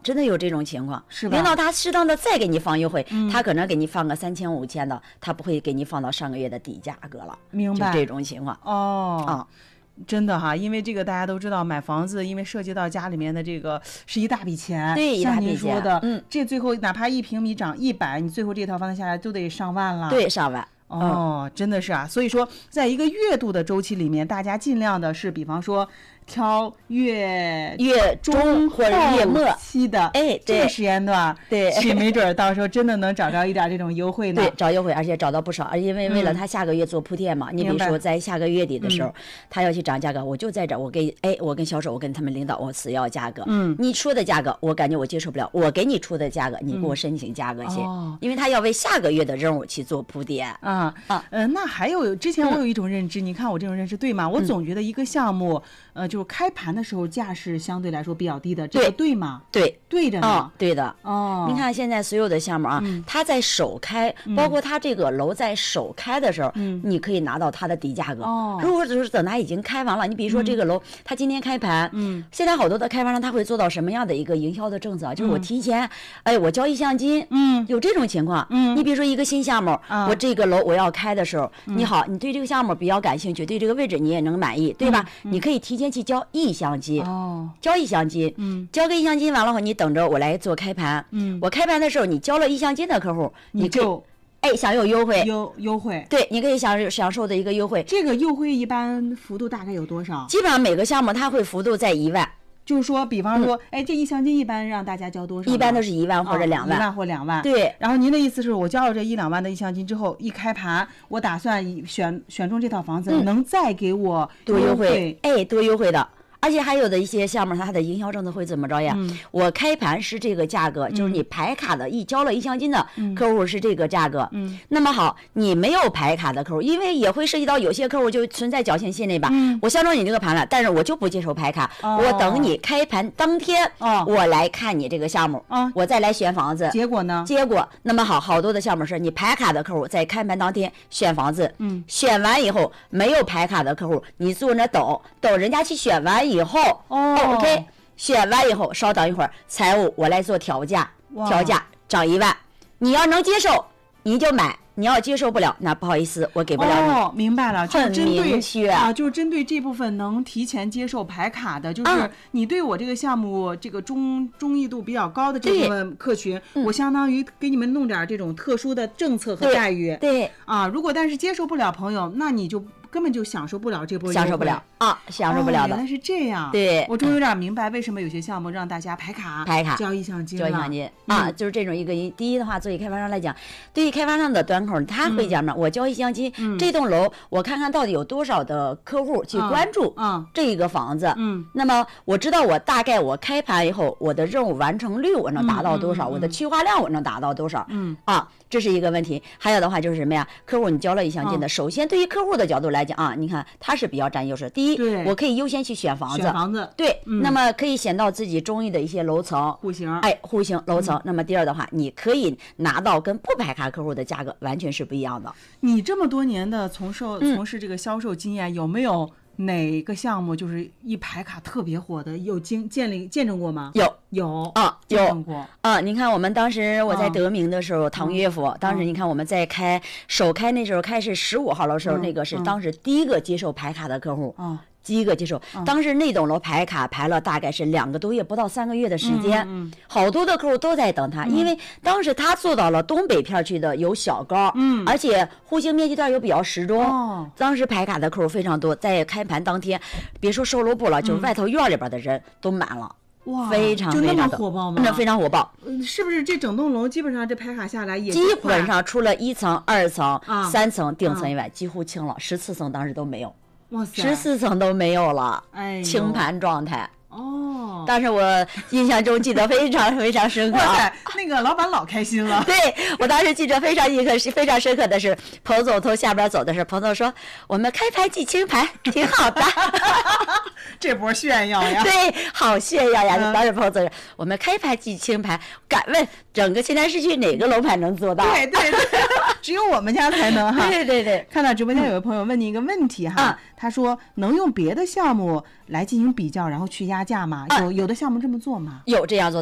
真的有这种情况， 是吧？ 领导他适当的再给你放优惠，他可能给你放个3000、5000的，他不会给你放到上个月的底价格了。 明白， 就这种情况。 哦，真的哈，因为这个大家都知道，买房子因为涉及到家里面的这个是一大笔钱， 对， 像您说的，这最后哪怕1平米涨100，你最后这套房子下来都得上万了。 对，上万。 哦，真的是啊，所以说，在一个月度的周期里面，大家尽量的是，比方说挑月中或者月末期的， 哎， 这个时间段， 对， 没准到时候真的能找着一点这种优惠呢。 对，找优惠，而且找到不少，因为了他下个月做铺垫嘛，你比如说在下个月底的时候，他要去涨价格，我就在这儿，我跟销售，我跟他们领导，我死要价格，你出的价格我感觉我接受不了，我给你出的价格，你给我申请价格去，因为他要为下个月的任务去做铺垫。 那还有之前我有一种认知，你看我这种认知对吗？我总觉得一个项目，就是开盘的时候价是相对来说比较低的，这个对吗？对着呢， 对的。你看现在所有的项目啊，它在首开，包括它这个楼在首开的时候，你可以拿到它的底价格。如果只是等它已经开完了，你比如说这个楼，它今天开盘，现在好多的开发商他会做到什么样的一个营销的政策？就是我提前，我交意向金，有这种情况。你比如说一个新项目，我这个楼我要开的时候，你好，你对这个项目比较感兴趣，对这个位置你也能满意，对吧？你可以提前去交意向金，交意向金，交个意向金完了后，你等着我来做开盘。我开盘的时候，你交了意向金的客户， 你就享有优惠， 优惠， 对，你可以享受的一个优惠。 这个优惠一般幅度大概有多少？ 基本上每个项目它会幅度在1万。 就是说，比方说，这意向金一般让大家交多少？ 一般都是1万或者2万 ，1万或2万。 对。 然后您的意思是我交了这1、2万的意向金之后，一开盘，我打算选中这套房子，能再给我多优惠？多优惠的。而且还有的一些项目，它的营销政策会怎么着呀？我开盘是这个价格，就是你排卡的交了意向金的客户是这个价格。那么好，你没有排卡的客户，因为也会涉及到有些客户就存在侥幸心理吧。我相中你这个盘了，但是我就不接受排卡，我等你开盘当天，我来看你这个项目，我再来选房子。 结果呢？ 那么好多的项目是你排卡的客户在开盘当天选房子，选完以后没有排卡的客户，你坐那等人家去选完以后，OK， 选完以后稍等一会儿，财务我来做调价涨1万，你要能接受你就买，你要接受不了，那不好意思，我给不了你。 明白了， 很明确啊，就是针对这部分能提前接受排卡的，就是你对我这个项目这个中意度比较高的这部分客群，我相当于给你们弄点这种特殊的政策和待遇。 对啊，如果但是接受不了朋友，那你就根本就享受不了这波优惠， 享受不了的。 原来是这样。 对， 我终于有点明白为什么有些项目让大家排卡交意向金就是这种一个第一的话，作为开发商来讲，对于开发商的端口，他会讲嘛，我交意向金，这栋楼我看看到底有多少的客户去关注这一个房子。那么我知道我大概我开盘以后，我的任务完成率我能达到多少，我的去化量我能达到多少。这是一个问题。还有的话就是什么呀？客户你交了意向金的，首先对于客户的角度来讲你看他是比较占优势。第一，我可以优先去选房子，对，那么可以选到自己中意的一些楼层、户型楼层。那么第二的话，你可以拿到跟不排卡客户的价格完全是不一样的。 你这么多年的从事这个销售经验，有没有哪个项目就是一排卡特别火的，有见证过吗？有见证过您看我们当时我在德明的时候，唐岳父当时你看我们在首开那时候开是15号的时候，那个是当时第一个接受排卡的客户。第一个接受，当时那栋楼排卡排了大概是2个多月，不到3个月的时间，好多的客户都在等他，因为当时他做到了东北片区的有小高，而且户型面积段又比较适中，当时排卡的客户非常多，在开盘当天，别说售楼部了，就是外头院里边的人都满了。 哇， 非常就那么火爆吗？ 那非常火爆。 是不是这整栋楼基本上这排卡下来也基本上除了1层、2层、3层顶层以外，几乎清了，14层当时都没有。 哇塞 ，14层都没有了，清盘状态。但是我印象中记得非常非常深刻。 哇塞，那个老板老开心了。 对，我当时记得非常深刻的是，彭总从下边走的时候，彭总说：“我们开盘即清盘，挺好的。” 这波炫耀呀！ 对，好炫耀呀！当时彭总说：“我们开盘即清盘。”敢问整个邢台市区哪个楼盘能做到？ 对，只有我们家才能哈。 对。 看到直播间有个朋友问你一个问题哈，他说能用别的项目来进行比较，然后去压价吗？有的项目这么做吗？ 有这样做。